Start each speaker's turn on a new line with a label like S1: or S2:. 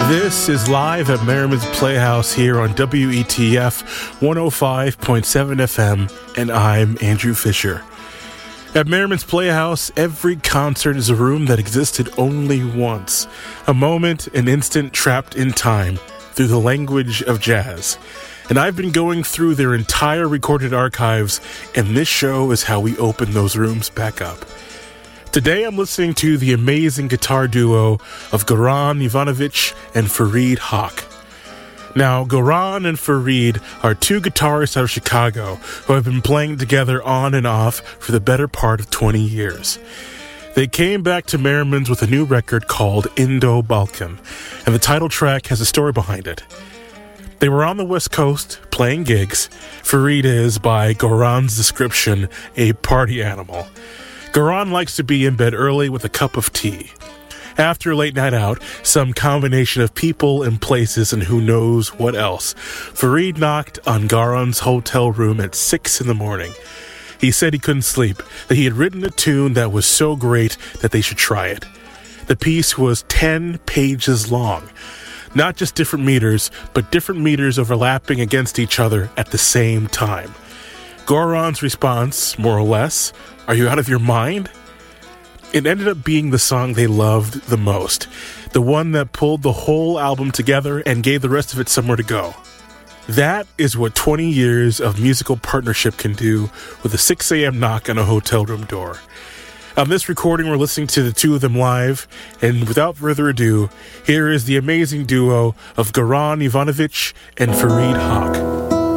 S1: This is live at Merriman's Playhouse here on WETF 105.7 FM, and I'm Andrew Fisher. At Merriman's Playhouse, every concert is a room that existed only once, a moment, an instant trapped in time through the language of jazz. And I've been going through their entire recorded archives, and this show is how we open those rooms back up. Today I'm listening to the amazing guitar duo of Goran Ivanovic and Fareed Haque. Now, Goran and Fareed are two guitarists out of Chicago who have been playing together on and off for the better part of 20 years. They came back to Merriman's with a new record called Indo-Balkan, and the title track has a story behind it. They were on the West Coast playing gigs. Fareed is, by Goran's description, a party animal. Goran likes to be in bed early with a cup of tea. After a late night out, some combination of people and places and who knows what else, Fareed knocked on Goran's hotel room at 6 a.m. He said he couldn't sleep, that he had written a tune that was so great that they should try it. The piece was 10 pages long. Not just different meters, but different meters overlapping against each other at the same time. Goran's response, more or less, "Are you out of your mind?" It ended up being the song they loved the most, the one that pulled the whole album together and gave the rest of it somewhere to go. That is what 20 years of musical partnership can do with a 6 a.m. knock on a hotel room door. On this recording, we're listening to the two of them live, and without further ado, here is the amazing duo of Goran Ivanovic and Fareed Haque.